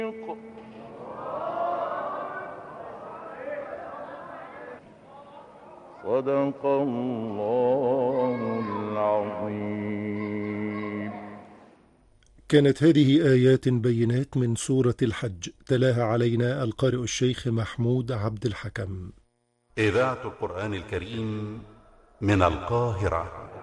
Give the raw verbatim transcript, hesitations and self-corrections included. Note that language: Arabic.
صدق الله العظيم. كانت هذه آيات بينات من سورة الحج، تلاها علينا القارئ الشيخ محمود عبد الحكم. إذاعة القرآن الكريم من القاهرة.